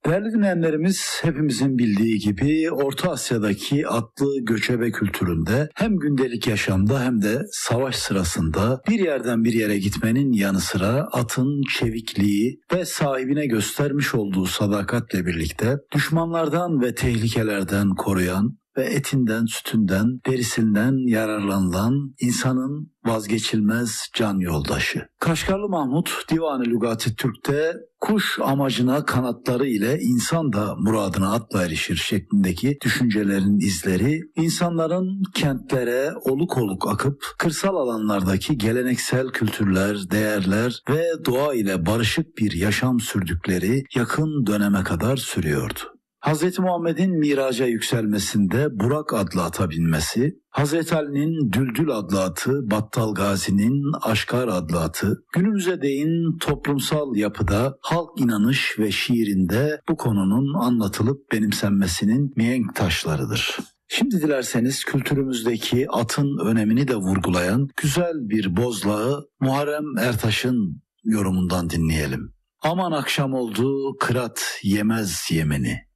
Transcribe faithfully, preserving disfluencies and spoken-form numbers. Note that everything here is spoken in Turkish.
Değerli dinleyenlerimiz, hepimizin bildiği gibi Orta Asya'daki atlı göçebe kültüründe hem gündelik yaşamda hem de savaş sırasında bir yerden bir yere gitmenin yanı sıra atın çevikliği ve sahibine göstermiş olduğu sadakatle birlikte düşmanlardan ve tehlikelerden koruyan ve etinden, sütünden, derisinden yararlanılan insanın vazgeçilmez can yoldaşı. Kaşgarlı Mahmut Divan-ı Lügat-ı Türk'te kuş amacına kanatları ile insan da muradına atla erişir şeklindeki düşüncelerin izleri, insanların kentlere oluk oluk akıp kırsal alanlardaki geleneksel kültürler, değerler ve doğa ile barışık bir yaşam sürdükleri yakın döneme kadar sürüyordu. Hazreti Muhammed'in miraca yükselmesinde Burak adlı ata binmesi, Hazreti Ali'nin Düldül adlı atı, Battal Gazi'nin Aşkar adlı atı, günümüze değin toplumsal yapıda, halk inanış ve şiirinde bu konunun anlatılıp benimsenmesinin mihenk taşlarıdır. Şimdi dilerseniz kültürümüzdeki atın önemini de vurgulayan güzel bir bozlağı Muharrem Ertaş'ın yorumundan dinleyelim. Aman akşam oldu, kırat yemez yemeni.